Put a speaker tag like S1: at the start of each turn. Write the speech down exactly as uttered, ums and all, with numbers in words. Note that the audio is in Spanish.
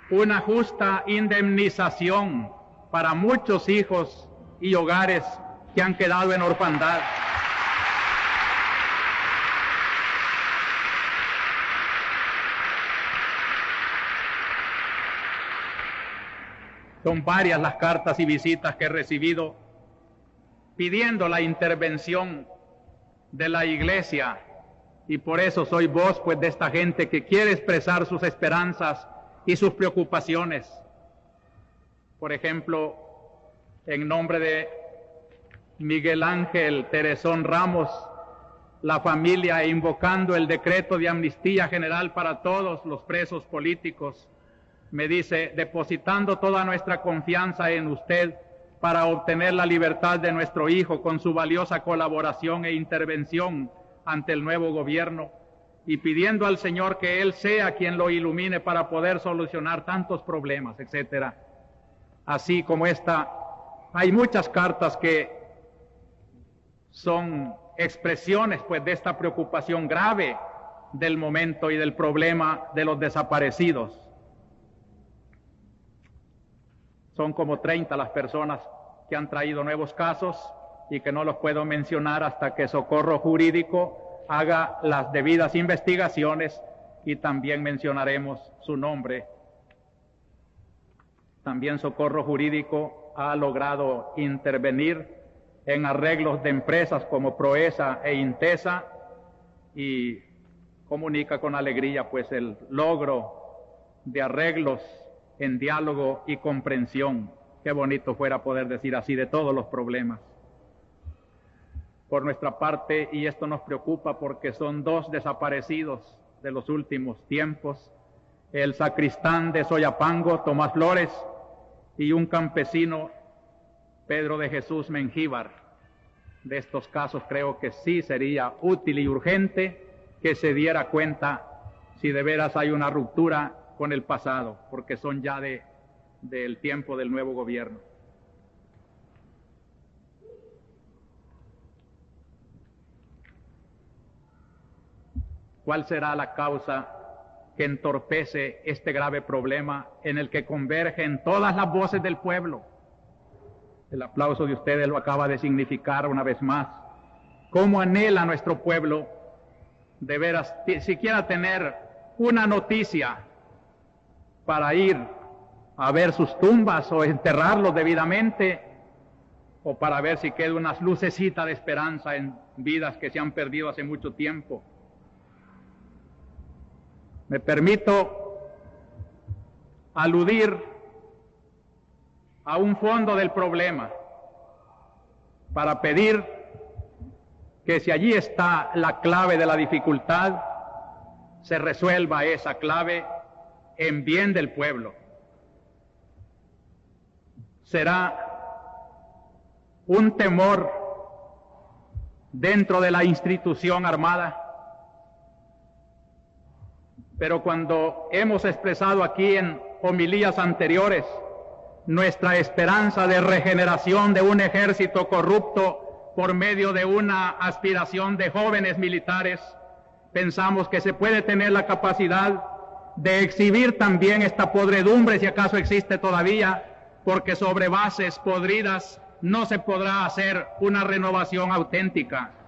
S1: una justa indemnización para muchos hijos y hogares que han quedado en orfandad. Son varias las cartas y visitas que he recibido pidiendo la intervención de la Iglesia, y por eso soy voz pues de esta gente que quiere expresar sus esperanzas y sus preocupaciones. Por ejemplo, en nombre de Miguel Ángel Teresón Ramos, la familia, e invocando el decreto de amnistía general para todos los presos políticos, me dice: depositando toda nuestra confianza en usted para obtener la libertad de nuestro hijo con su valiosa colaboración e intervención ante el nuevo gobierno, y pidiendo al Señor que Él sea quien lo ilumine para poder solucionar tantos problemas, etcétera. Así como esta, hay muchas cartas que son expresiones pues de esta preocupación grave del momento y del problema de los desaparecidos. Son como treinta las personas que han traído nuevos casos y que no los puedo mencionar hasta que Socorro Jurídico haga las debidas investigaciones, y también mencionaremos su nombre. También Socorro Jurídico ha logrado intervenir en arreglos de empresas como Proesa e Intesa, y comunica con alegría pues el logro de arreglos en diálogo y comprensión. Qué bonito fuera poder decir así de todos los problemas. Por nuestra parte, y esto nos preocupa porque son dos desaparecidos de los últimos tiempos, el sacristán de Soyapango, Tomás Flores, y un campesino, Pedro de Jesús Mengíbar. De estos casos creo que sí sería útil y urgente que se diera cuenta si de veras hay una ruptura con el pasado, porque son ya de, del tiempo del nuevo gobierno. ¿Cuál será la causa que entorpece este grave problema en el que convergen todas las voces del pueblo? El aplauso de ustedes lo acaba de significar una vez más. ¿Cómo anhela nuestro pueblo de veras siquiera tener una noticia para ir a ver sus tumbas o enterrarlos debidamente, o para ver si queda una lucecita de esperanza en vidas que se han perdido hace mucho tiempo? Me permito aludir a un fondo del problema para pedir que, si allí está la clave de la dificultad, se resuelva esa clave en bien del pueblo. Será un temor dentro de la institución armada, pero cuando hemos expresado aquí en homilías anteriores nuestra esperanza de regeneración de un ejército corrupto por medio de una aspiración de jóvenes militares, pensamos que se puede tener la capacidad de exhibir también esta podredumbre, si acaso existe todavía, porque sobre bases podridas no se podrá hacer una renovación auténtica.